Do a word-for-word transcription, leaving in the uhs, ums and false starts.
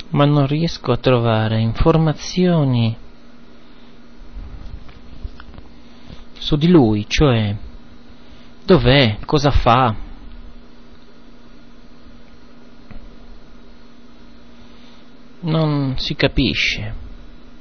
ma non riesco a trovare informazioni su di lui, cioè dov'è, cosa fa. Non si capisce.